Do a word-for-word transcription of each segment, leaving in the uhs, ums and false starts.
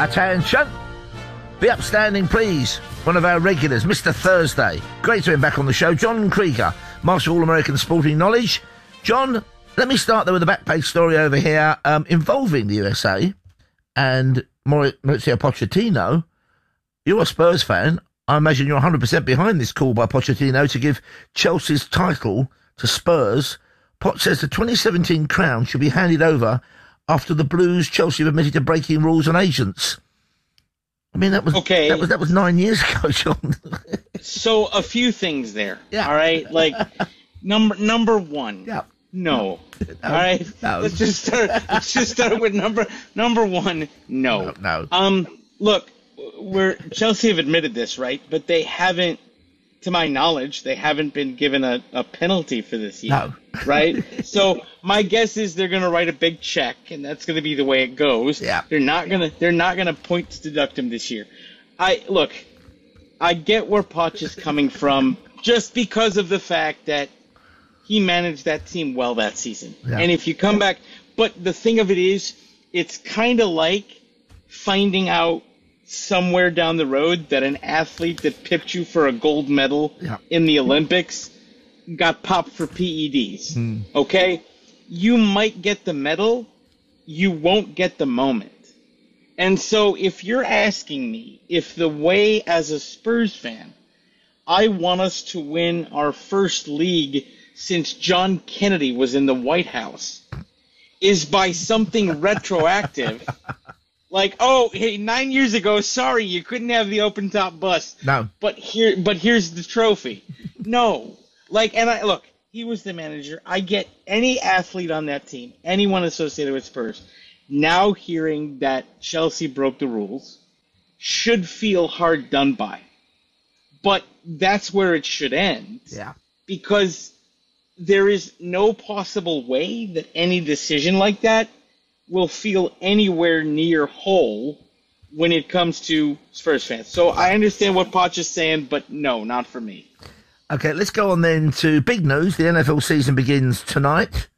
Attention! Be upstanding, please. One of our regulars, Mister Thursday. Great to have him back on the show. John Krieger, Master of All-American Sporting Knowledge. John, let me start there with a back page story over here um, involving the U S A and Mauricio Pochettino. You're a Spurs fan. I imagine you're one hundred percent behind this call by Pochettino to give Chelsea's title to Spurs. Poch says the twenty seventeen crown should be handed over after the Blues, Chelsea have admitted to breaking rules on agents. I mean, that was okay. That was that was nine years ago, John. So a few things there. Yeah. All right. Like number number one. Yeah. No. no. All right. No. Let's just start. Let's just start with number number one. No. No. no. Um. Look, we're Chelsea have admitted this, right? But they haven't, to my knowledge, they haven't been given a, a penalty for this yet. No. Right? So my guess is they're going to write a big check, and that's going to be the way it goes. Yeah. They're not going to. They're not going to points deduct him this year. I look. I get where Poch is coming from, just because of the fact that he managed that team well that season. Yeah. And if you come back, but the thing of it is, it's kind of like finding out somewhere down the road that an athlete that pipped you for a gold medal yeah. in the Olympics got popped for P E Ds. Mm. Okay? You might get the medal, you won't get the moment. And so if you're asking me if the way as a Spurs fan, I want us to win our first league since John Kennedy was in the White House is by something retroactive. Like, oh, hey, nine years ago, sorry, you couldn't have the open top bus. No. But here, but here's the trophy. No. Like, and I look, he was the manager. I get any athlete on that team, anyone associated with Spurs, now hearing that Chelsea broke the rules, should feel hard done by. But that's where it should end. Yeah. Because there is no possible way that any decision like that will feel anywhere near whole when it comes to Spurs fans. So I understand what Poch is saying, but no, not for me. Okay, let's go on then to big news. The N F L season begins tonight.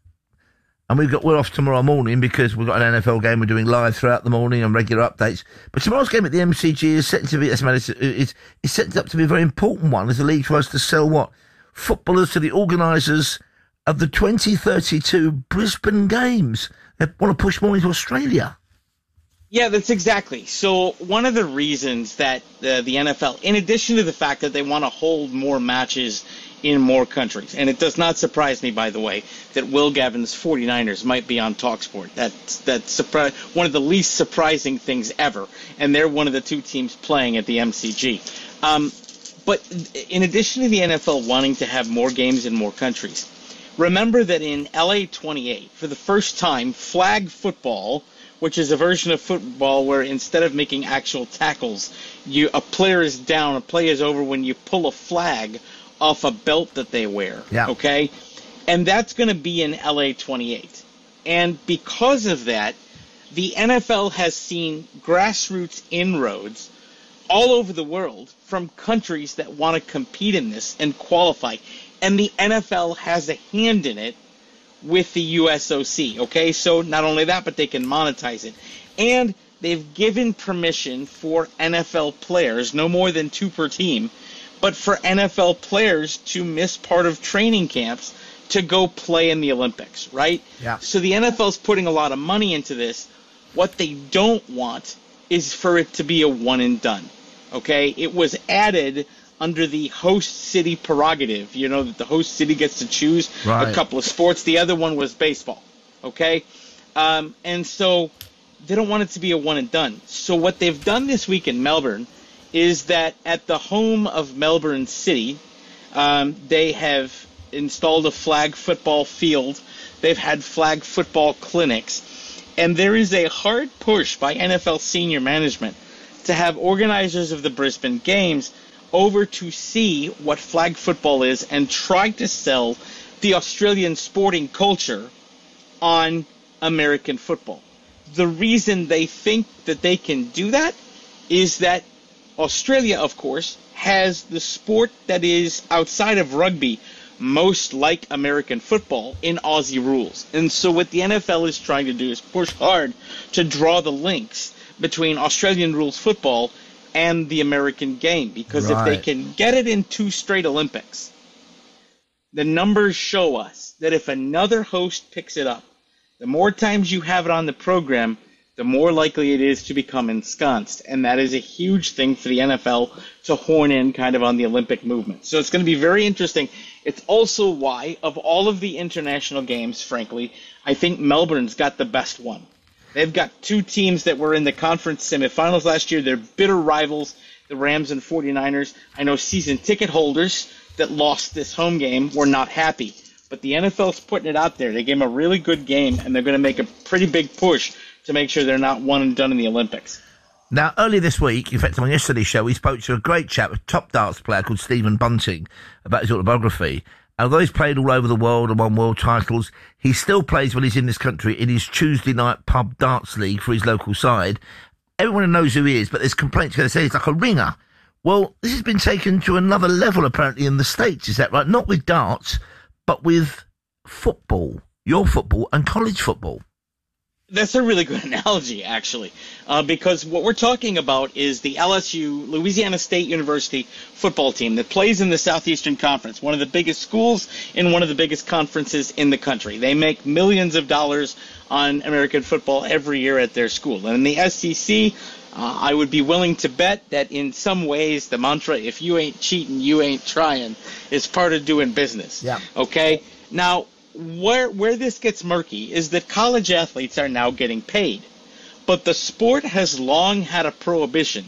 And we've got, we're off tomorrow morning because we've got an N F L game we're doing live throughout the morning and regular updates. But tomorrow's game at the M C G is set to be, as it's, it's, it's set up to be a very important one as the league tries to sell what? Footballers to the organisers of the twenty thirty-two Brisbane Games. They want to push more into Australia. Yeah, that's exactly. So one of the reasons that uh, the N F L, in addition to the fact that they want to hold more matches in more countries, and it does not surprise me, by the way, that Will Gavin's 49ers might be on TalkSport. That's, that's surpri- one of the least surprising things ever, and they're one of the two teams playing at the M C G. Um, but in addition to the N F L wanting to have more games in more countries, remember that in L A twenty-eight, for the first time, flag football, which is a version of football where instead of making actual tackles, you a player is down, a play is over when you pull a flag off a belt that they wear. Yeah. Okay? And that's going to be in L A twenty-eight. And because of that, the N F L has seen grassroots inroads all over the world from countries that want to compete in this and qualify. And the N F L has a hand in it with the U S O C, okay? So not only that, but they can monetize it. And they've given permission for N F L players, no more than two per team, but for N F L players to miss part of training camps to go play in the Olympics, right? Yeah. So the N F L's putting a lot of money into this. What they don't want is for it to be a one and done, okay? It was added under the host city prerogative, you know, that the host city gets to choose right. a couple of sports. The other one was baseball, okay? Um, and so they don't want it to be a one and done. So what they've done this week in Melbourne is that at the home of Melbourne City, um, they have installed a flag football field. They've had flag football clinics. And there is a hard push by N F L senior management to have organizers of the Brisbane Games over to see what flag football is and try to sell the Australian sporting culture on American football. The reason they think that they can do that is that Australia, of course, has the sport that is outside of rugby most like American football in Aussie rules. And so what the N F L is trying to do is push hard to draw the links between Australian rules football and the American game. Because Right. if they can get it in two straight Olympics, the numbers show us that if another host picks it up, the more times you have it on the program, the more likely it is to become ensconced. And that is a huge thing for the N F L to horn in kind of on the Olympic movement. So it's going to be very interesting. It's also why, of all of the international games, frankly, I think Melbourne's got the best one. They've got two teams that were in the conference semifinals last year. They're bitter rivals, the Rams and 49ers. I know season ticket holders that lost this home game were not happy. But the N F L's putting it out there. They gave them a really good game, and they're going to make a pretty big push to make sure they're not one and done in the Olympics. Now, earlier this week, in fact, on yesterday's show, we spoke to a great chap, a top darts player called Stephen Bunting, about his autobiography. And although he's played all over the world and won world titles, he still plays when he's in this country in his Tuesday night pub darts league for his local side. Everyone knows who he is, but there's complaints going to say he's like a ringer. Well, this has been taken to another level, apparently, in the States. Is that right? Not with darts, but with football, your football and college football. That's a really good analogy, actually, uh, because what we're talking about is the L S U, Louisiana State University football team that plays in the Southeastern Conference, one of the biggest schools in one of the biggest conferences in the country. They make millions of dollars on American football every year at their school. And in the S E C, uh, I would be willing to bet that in some ways the mantra, if you ain't cheating, you ain't trying, is part of doing business. Yeah. Okay? Now, Where where this gets murky is that college athletes are now getting paid. But the sport has long had a prohibition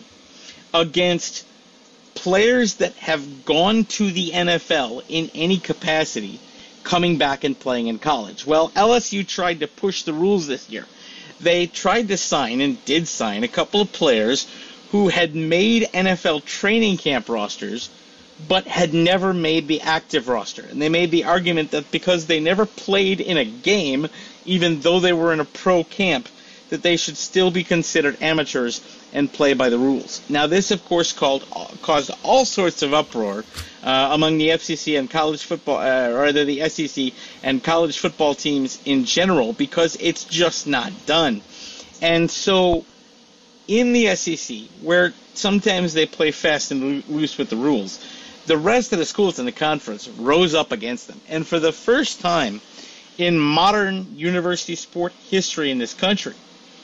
against players that have gone to the N F L in any capacity coming back and playing in college. Well, L S U tried to push the rules this year. They tried to sign and did sign a couple of players who had made N F L training camp rosters but had never made the active roster. And they made the argument that because they never played in a game, even though they were in a pro camp, that they should still be considered amateurs and play by the rules. Now, this, of course, called, caused all sorts of uproar uh, among the F C C and college football, uh, or rather the S E C and college football teams in general, because it's just not done. And so in the S E C, where sometimes they play fast and loose with the rules, the rest of the schools in the conference rose up against them. And for the first time in modern university sport history in this country,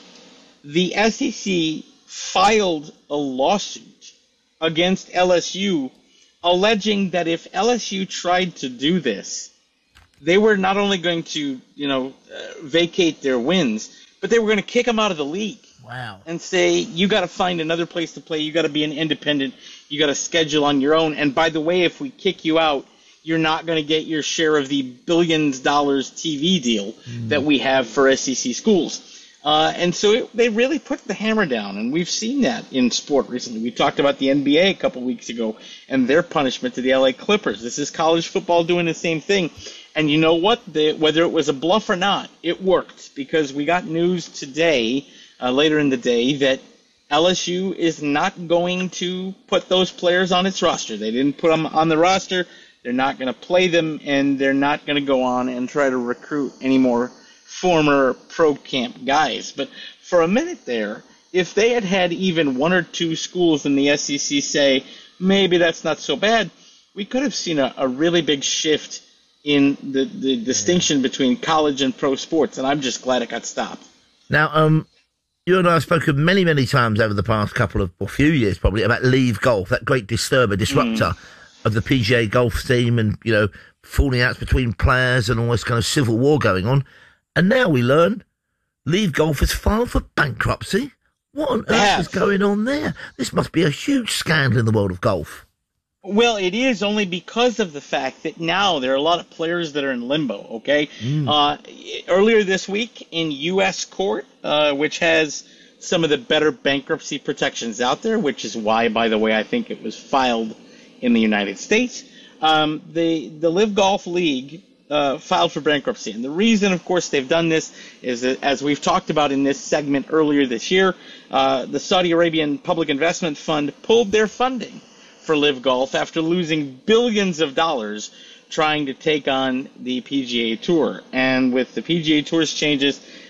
the S E C filed a lawsuit against L S U alleging that if L S U tried to do this, they were not only going to, you know, uh, vacate their wins, but they were going to kick them out of the league. Wow. And say, you got to find another place to play. You got to be an independent. You got to schedule on your own. And by the way, if we kick you out, you're not going to get your share of the billions dollars T V deal mm. that we have for S E C schools. Uh, and so it, they really put the hammer down, and we've seen that in sport recently. We talked about the N B A a couple weeks ago and their punishment to the L A Clippers. This is college football doing the same thing. And you know what? The, whether it was a bluff or not, it worked, because we got news today, uh, later in the day, that L S U is not going to put those players on its roster. They didn't put them on the roster. They're not going to play them, and they're not going to go on and try to recruit any more former pro camp guys. But for a minute there, if they had had even one or two schools in the S E C say, maybe that's not so bad, we could have seen a, a really big shift in the, the distinction between college and pro sports, and I'm just glad it got stopped. Now, um, you and I have spoken many, many times over the past couple of, or few years probably, about Leave Golf, that great disturber, disruptor mm. of the P G A golf scene, and, you know, falling outs between players and all this kind of civil war going on. And now we learn Leave Golf has filed for bankruptcy. What on earth yeah. is going on there? This must be a huge scandal in the world of golf. Well, it is only because of the fact that now there are a lot of players that are in limbo, okay? Mm. Uh, earlier this week in U S court, uh, which has some of the better bankruptcy protections out there, which is why, by the way, I think it was filed in the United States, um, the, the Live Golf League uh, filed for bankruptcy. And the reason, of course, they've done this is that, as we've talked about in this segment earlier this year, uh, the Saudi Arabian Public Investment Fund pulled their funding for Live Golf after losing billions of dollars trying to take on the P G A Tour. And with the P G A Tour's changes,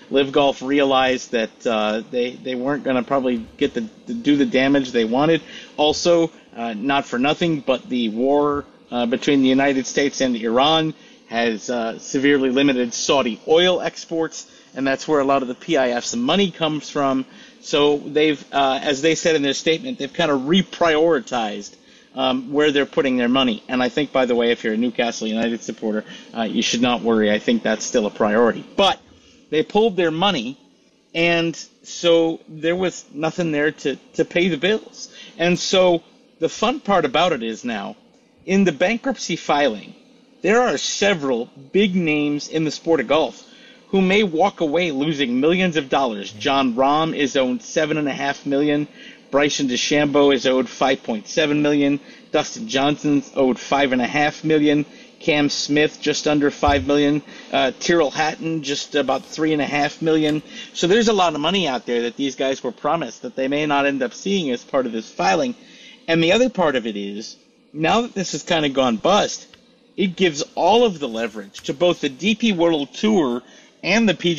Live Golf realized that uh, they they weren't going to probably get the, the do the damage they wanted. Also, uh, not for nothing, but the war uh, between the United States and Iran has uh, severely limited Saudi oil exports, and that's where a lot of the P I F's money comes from. So they've, uh, as they said in their statement, they've kind of reprioritized um, where they're putting their money. And I think, by the way, if you're a Newcastle United supporter, uh, you should not worry. I think that's still a priority. But they pulled their money, and so there was nothing there to, to pay the bills. And so the fun part about it is now, in the bankruptcy filing, there are several big names in the sport of golf who may walk away losing millions of dollars. John Rahm is owed seven point five million dollars. Bryson DeChambeau is owed five point seven million dollars. Dustin Johnson's owed five point five million dollars. Cam Smith just under five million dollars. Uh, Tyrrell Hatton just about three point five million dollars. So there's a lot of money out there that these guys were promised that they may not end up seeing as part of this filing. And the other part of it is, now that this has kind of gone bust, it gives all of the leverage to both the D P World Tour and the P G A